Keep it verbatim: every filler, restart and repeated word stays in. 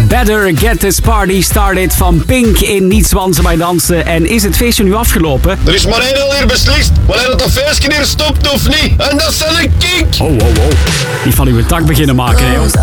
Better Get This Party Started van Pink in Niet Zwansen bij Dansen. En is het feestje nu afgelopen? Er is maar één al hier beslist, wanneer dat feestje hier stopt of niet. En dat is een kink! Oh, oh, oh. Die van uw tak beginnen maken, hè, joh.